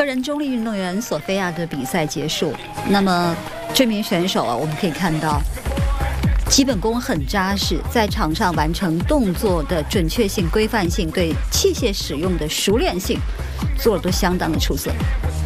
个人中立运动员索菲亚的比赛结束，那么这名选手啊，我们可以看到基本功很扎实，在场上完成动作的准确性、规范性，对器械使用的熟练性，做的都相当的出色。